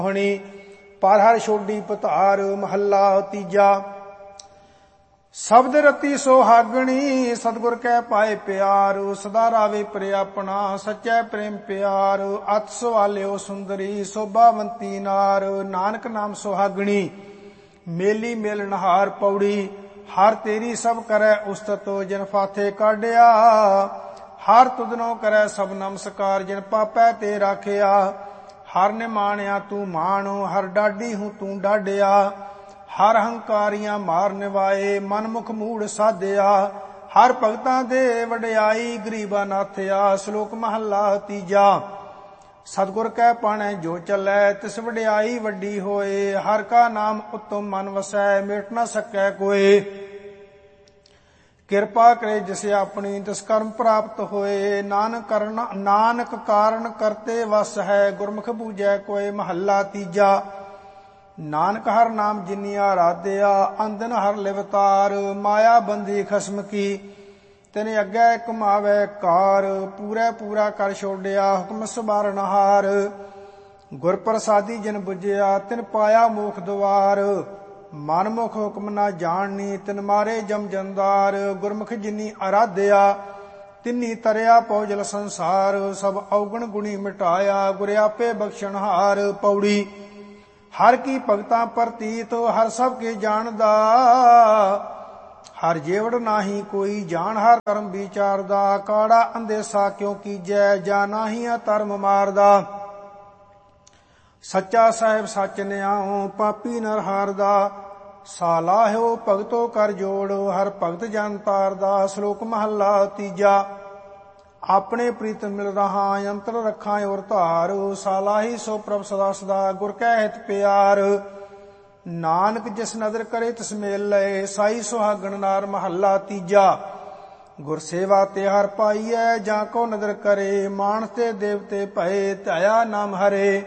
ਹੋਣੀ ਪਰ ਹਰ ਛੋਡੀ ਪਤਾਰ। ਮਹੱਲਾ ਤੀਜਾ। ਸ਼ਬਦ ਰਤੀ ਸੁਹਾਗਣੀ ਸਤਿਗੁਰ ਕੈ ਪਾਏ ਪਿਆਰ। ਸਦਾ ਰਾਵੇ ਪ੍ਰਿਆ ਆਪਣਾ ਸੱਚੈ ਪ੍ਰੇਮ ਪਿਆਰ। ਅਤ ਸਵਾਲਿਓ ਸੁੰਦਰੀ ਸੋਭਾਵੰਤੀ ਨਾਰ। ਨਾਨਕ ਨਾਮ ਸੁਹਾਗਣੀ ਮੇਲੀ ਮਿਲਨਹਾਰ। ਪੌੜੀ ਹਰ ਤੇਰੀ ਸਭ ਕਰੈ ਉਸਤਤ ਜਿਨ ਫਾਥੇ ਕਾਢਿਆ। ਹਰ ਤੁਧਨੋ ਕਰੈ ਸਭ ਨਮਸਕਾਰ ਜਿਨ ਪਾਪੈ ਤੇ ਰਾਖਿਆ। ਹਰ ਨੇ ਮਾਣਿਆ ਤੂੰ ਮਾਣ ਹਰ ਡਾਢੀ ਹੂੰ ਤੂੰ ਡਾਢਿਆ। ਹਰ ਹੰਕਾਰੀਆਂ ਮਾਰ ਨਿਵਾਏ ਮਨ ਮੁਖ ਮੂੜ ਸਾਧਿਆ। ਹਰ ਭਗਤਾਂ ਦੇ ਵਡਿਆਈ ਗਰੀਬਾ ਨਾਥਿਆ। ਸ਼ਲੋਕ ਮਹੱਲਾ ਤੀਜਾ। ਸਤਿਗੁਰ ਕੈ ਪਾਣੈ ਜੋ ਚੱਲੈ ਤਿਸ ਵਡਿਆਈ ਵੱਡੀ ਹੋਏ। ਹਰ ਕਾ ਨਾਮ ਉਤਮ ਮਨ ਵਸੈ ਮਿਟ ਨ ਸਕੈ ਕੋਏ। ਕਿਰਪਾ ਕਰੇ ਜਿਸ ਆਪਣੀ ਤਿਸ ਕਰਮ ਪ੍ਰਾਪਤ ਹੋਏ। ਨਾਨਕ ਕਾਰਨ ਕਰਤੇ ਵਸ ਹੈ ਗੁਰਮੁਖ ਬੂਝੈ ਕੋਏ। ਮਹੱਲਾ ਤੀਜਾ। ਨਾਨਕ ਹਰ ਨਾਮ ਜਿਨੀ ਆਰਾਧਿਆ ਅੰਦਨ ਹਰ ਲਿਵਤਾਰ। ਮਾਇਆ ਬੰਦੀ ਖਸਮ ਕੀ ਤਿਨ ਅੱਗੇ ਕਮਾਵੇ ਕਾਰ। ਪੂਰੇ ਪੂਰਾ ਕਰ ਛੋੜਿਆ ਹੁਕਮ ਸਵਾਰਨਹਾਰ। ਗੁਰ ਪ੍ਰਸਾਦੀ ਜਿਨ ਬੁਝਿਆ ਤਿਨ ਪਾਇਆ ਮੋਖ ਦੁਆਰ। ਮਨਮੁਖ ਹੁਕਮ ਨਾ ਜਾਣਨੀ ਤਿਨ ਮਾਰੇ ਜਮ ਜੰਦਾਰ। ਗੁਰਮੁਖ ਜਿਨੀ ਆਰਾਧਿਆ ਤਿਨੀ ਤਰਿਆ ਪਉਜਲ ਸੰਸਾਰ। ਸਭ ਔਗਣ ਗੁਣੀ ਮਿਟਾਇਆ ਗੁਰ ਆਪੇ ਬਖਸ਼ਣਹਾਰ। ਪੌੜੀ ਹਰ ਕੀ ਭਗਤਾਂ ਪ੍ਰਤੀਤ ਹਰ ਸਭ ਕੇ ਜਾਣਦਾ। ਹਰ ਜੇਵੜ ਨਾਹੀ ਕੋਈ ਜਾਣ ਹਰ ਕਰਮ ਵਿਚਾਰਦਾ। ਕਾੜਾ ਅੰਦੇਸਾ ਕਿਉ ਕੀਜੈ ਜਾ ਨਾਹੀ ਧਰਮ ਮਾਰਦਾ। ਸੱਚਾ ਸਾਹਿਬ ਸੱਚ ਨਿਆਉ ਪਾਪੀ ਨਰ ਹਾਰਦਾ। ਸਾਲਾਹਿਓ ਭਗਤੋ ਕਰ ਜੋੜ ਹਰ ਭਗਤ ਜਨ ਤਾਰਦਾ। ਸ਼ਲੋਕ ਮਹੱਲਾ ਤੀਜਾ। ਆਪਣੇ ਪ੍ਰੀਤ ਮਿਲ ਰਹਾ ਅੰਤਰ ਰੱਖਾਂ ਔਰ ਧਾਰ। ਸਾਲਾਹੀ ਸੋ ਪ੍ਰਭ ਸਦਾ ਸਦਾ ਗੁਰ ਕੈ ਹਿਤ ਪਿਆਰ। ਨਾਨਕ ਜਿਸ ਨਦਰ ਕਰੇ ਤਿਸ ਮੇਲ ਲਏ ਸਾਈ ਸੁਹਾਗਣ ਨਾਰ। ਮਹੱਲਾ ਤੀਜਾ। ਗੁਰ ਸੇਵਾ ਤੇ ਹਰ ਪਾਈਐ ਜਾਂ ਕੋ ਨਦਰ ਕਰੇ। ਮਾਨਸ ਤੇ ਦੇਵਤੇ ਭਏ ਧਿਆਇਆ ਨਾਮ ਹਰੇ।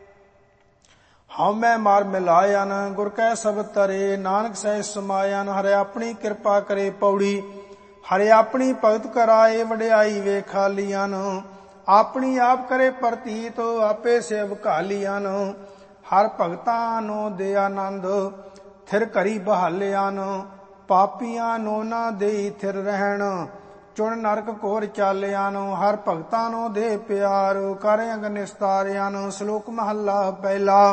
ਹਉ ਮੈਂ ਮਾਰ ਮਿਲਾਇਨ ਗੁਰ ਕੈ ਸਬਦ ਤਰੇ। ਨਾਨਕ ਸਹਿ ਸਮਾਇਨ ਹਰਿ ਆਪਣੀ ਕਿਰਪਾ ਕਰੇ। ਪੌੜੀ ਹਰਿ ਆਪਣੀ ਭਗਤ ਕਰਾਏ ਵਡਿਆਈ ਵੇਖਾਲੀਅਨ। ਆਪਣੀ ਆਪ ਕਰੇ ਪ੍ਰਤੀਤ ਆਪੇ ਸੇਵ ਘਾਲੀਅਨ। ਹਰ ਭਗਤਾਂ ਨੂੰ ਦੇ ਆਨੰਦ ਥਿਰ ਕਰੀ ਬਹਾਲਿਆਨ। ਪਾਪੀਆਂ ਨੂੰ ਨਾ ਦੇਈ ਥਿਰ ਰਹਿਣ ਚੁਣ ਨਰਕ ਘੋਰ ਚਾਲਿਆਨ। ਹਰ ਭਗਤਾਂ ਨੂੰ ਦੇ ਪਿਆਰ ਕਰ ਅੰਗ ਨਿਸਤਾਰਿਆਨ। ਸ਼ਲੋਕ ਮਹੱਲਾ ਪਹਿਲਾ।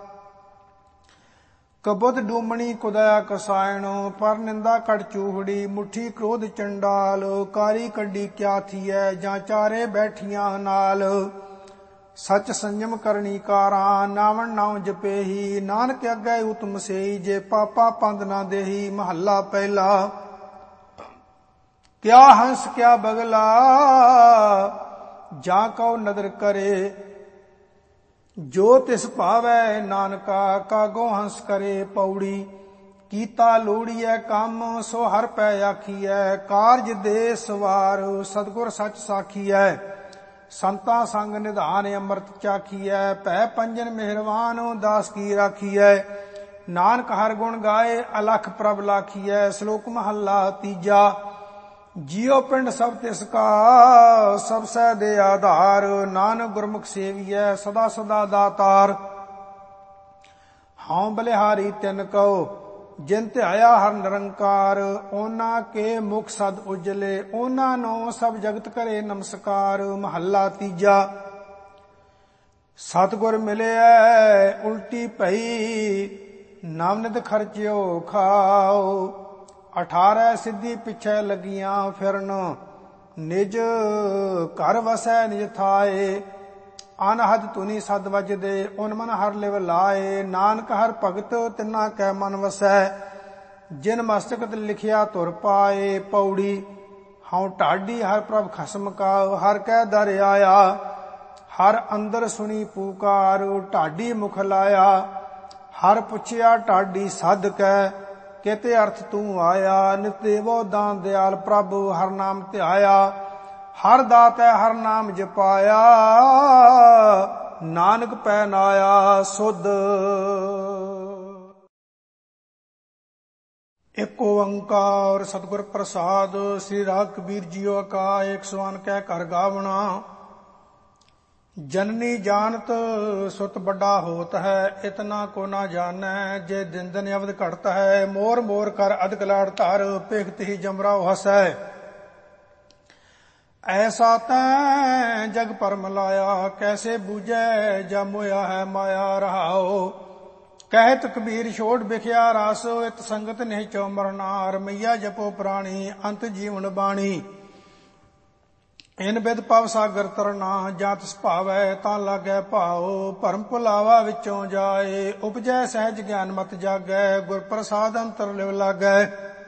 ਕਬੁੱਧ ਡੂਮਣੀ ਕੁਦਇਆ ਕਸਾਇਣ ਪਰ ਨਿੰਦਾ ਕਟ ਚੂਹੜੀ। ਮੁੱਠੀ ਕ੍ਰੋਧ ਚੰਡਾਲ ਕਾਰੀ ਕੱਢੀ ਕਿਆ ਥੀਐ ਜਾਂ ਚਾਰੇ ਬੈਠੀਆਂ ਨਾਲ। ਸਚ ਸੰਜਮ ਕਰਨੀ ਕਾਰਾਂ ਨਾਵਣ ਨਾਉ ਜਪੇਹੀ। ਨਾਨਕ ਅੱਗੇ ਉਤਮ ਸੇਈ ਜੇ ਪਾਪਾ ਪੰਦ ਨਾ ਦੇਹੀ। ਮਹੱਲਾ ਪਹਿਲਾ। ਕਿਆ ਹੰਸ ਕਿਆ ਬਗਲਾ ਜਾਂ ਕਉ ਨਦਰ ਕਰੇ। ਜੋ ਤਿਸ ਭਾਵੈ ਨਾਨਕਾ ਕਾਗੋ ਹੰਸ ਕਰੇ। ਪੌੜੀ ਕੀਤਾ ਲੋੜੀਐ ਕੰਮ ਸੋ ਹਰ ਪੈ ਆਖੀਐ। ਕਾਰਜ ਦੇ ਸਵਾਰ ਸਤਿਗੁਰ ਸੱਚ ਸਾਖੀਐ। ਸੰਤਾਂ ਸੰਗ ਨਿਧਾਨ ਅੰਮ੍ਰਿਤ ਚਾਖੀਐ। ਭੈ ਪੰਜਨ ਮਿਹਰਵਾਨ ਦਾਸ ਕੀ ਰਾਖੀਐ। ਨਾਨਕ ਹਰ ਗੁਣ ਗਾਏ ਅਲਖ ਪ੍ਰਭ ਲਾਖੀਐ। ਸ਼ਲੋਕ ਮਹੱਲਾ ਤੀਜਾ। ਜਿਉ ਪਿੰਡ ਸਭ ਤਿਸ ਕਾ ਸਭ ਸਹਿ ਦੇ ਆਧਾਰ। ਨਾਨਕ ਗੁਰਮੁਖ ਸੇਵੀਐ ਸਦਾ ਸਦਾ ਦਾਤਾਰ। ਹਉ ਬਲਿਹਾਰੀ ਤਿਨ ਕਉ ਜਿਨ ਧਿਆਇਆ ਹਰ ਨਿਰੰਕਾਰ। ਉਹਨਾਂ ਕੇ ਮੁਖ ਸਦ ਉਜਲੇ ਉਹਨਾਂ ਨੂੰ ਸਭ ਜਗਤ ਕਰੇ ਨਮਸਕਾਰ। ਮਹੱਲਾ ਤੀਜਾ। ਸਤਿਗੁਰ ਮਿਲਿਐ ਉਲਟੀ ਭਈ ਨਵਨਿਤ ਖਰਚਿਓ ਖਾਓ। 18 ਸਿੱਧੀ ਪਿਛੈ ਲੱਗੀਆਂ ਫਿਰਨ ਨਿਜ ਘਰ ਵਸੈ ਨਿਜ ਥਾਏ। ਅਨਹਦ ਤੁਨੀ ਸਦ ਵਜਦੇ ਉਨ ਮਨ ਹਰ ਲਿਵ ਲਾਏ। ਨਾਨਕ ਹਰ ਭਗਤ ਤਿਨਾ ਕੈ ਮਨ ਵਸੈ ਜਿਨ ਮਸਤਕ ਤੇ ਲਿਖਿਆ ਧੁਰ ਪਾਏ। ਪੌੜੀ ਹਉ ਢਾਡੀ ਹਰ ਪ੍ਰਭ ਖਸਮ ਕਾ ਹਰ ਕੈ ਦਰ ਆਇਆ। ਹਰ ਅੰਦਰ ਸੁਣੀ ਪੁਕਾਰ ਢਾਡੀ ਮੁਖ ਲਾਇਆ। ਹਰ ਪੁੱਛਿਆ ਢਾਡੀ ਸਦ ਕੈ ਕਿਤੇ ਅਰਥ ਤੂੰ ਆਇਆ। ਨਿਤ ਦੇਵੋ ਦਾਨ ਦਿਆਲ ਪ੍ਰਭ ਹਰ ਨਾਮ ਧਿਆਇਆ। ਹਰ ਦਾਤੈ ਹਰ ਨਾਮ ਜਪਾਇਆ। ਨਾਨਕ ਪੈ ਨਾਇਆ ਸੁਧ। ਇਕ ਓੰਕਾਰ ਸਤਿਗੁਰ ਪ੍ਰਸਾਦ। ਸ੍ਰੀ ਰਾਗ ਕਬੀਰ ਜੀਓ ਕਾ 101 ਕਹਿ ਘਰ ਗਾਵਣਾ। ਜਨਨੀ ਜਾਣਤ ਸੁਤ ਵੱਡਾ ਹੋਤ ਹੈ, ਇਤਨਾ ਕੋ ਨਾ ਜਾਣੈ, ਜੇ ਦਿਨ ਦਿਨ ਅਵਧ ਘਟਤ ਹੈ। ਮੋਰ ਮੋਰ ਕਰ ਅਧਿਕ ਲਾੜ ਧਰ, ਭਿਖਤ ਹੀ ਜਮਰਾਉ ਹਸੈ। ਐਸਾ ਤੈਂ ਜਗ ਪਰਮ ਲਾਇਆ, ਕੈਸੇ ਬੂਝੈ ਜਾ ਮੋਇਆ ਹੈ ਮਾਇਆ ਰਹਾਓ। ਕਹਿਤ ਕਬੀਰ ਛੋੜ ਬਿਖਿਆ ਰਸ, ਇਤ ਸੰਗਤ ਨਹੀਂ ਚੋ ਮਰਨਾ। ਰਮਈਆ ਜਪੋ ਪ੍ਰਾਣੀ, ਅੰਤ ਜੀਵਨ ਬਾਣੀ। ਇਨ ਬਿਦ ਪਵ ਸਾਗਰ ਤਰਨਾ, ਜਾਂ ਤਿਸ ਭਾਵੈ ਤਾਂ ਲਾਗੈ ਭਾਉ। ਭਰਮ ਭੁਲਾਵਾ ਵਿੱਚੋਂ ਜਾਏ, ਉਪਜੈ ਸਹਿਜ ਗਿਆਨ ਮਤ ਜਾਗੈ। ਗੁਰ ਪ੍ਰਸਾਦ ਅੰਤਰ ਲਿਵ ਲਾਗੈ,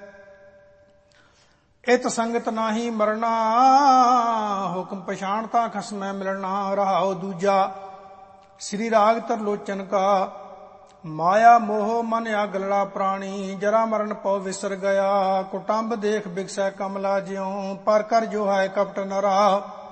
ਇਤ ਸੰਗਤ ਨਾਹੀ ਮਰਨਾ। ਹੁਕਮ ਪਛਾਣਤਾ ਖਸਮੈ ਮਿਲਣਾ। ਰਹਾਉ ਦੂਜਾ ਸ੍ਰੀ ਰਾਗ ਤਰਲੋਚਨ ਕਾ। ਮਾਇਆ ਮੋਹ ਮਨ ਆਗਲੜਾ ਪ੍ਰਾਣੀ, ਜਰਾ ਮਰਨ ਪਉ ਵਿਸਰ ਗਿਆ। ਕੁਟੰਬ ਦੇਖ ਬਿਗਸੈ ਕਮਲਾ ਜਿਉ, ਪਰ ਕਰ ਜੋ ਹੈ ਕਪਟ ਨਰਾ।